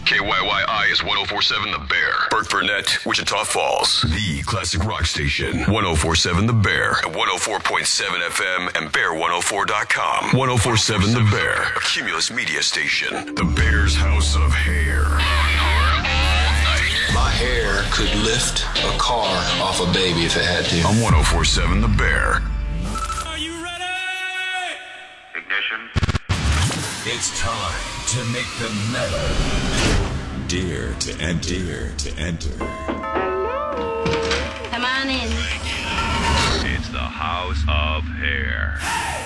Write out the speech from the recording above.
KYYI is 1047 The Bear. Burke Burnett, Wichita Falls. The classic rock station. 1047 The Bear. At 104.7 FM and bear104.com. 1047 The Bear. A Cumulus media station. The Bear's House of Hair. My hair could lift a car off a baby if it had to. On 1047 The Bear. Are you ready? Ignition. It's time to make the metal dear to enter. Come on in. It's the House of Hair.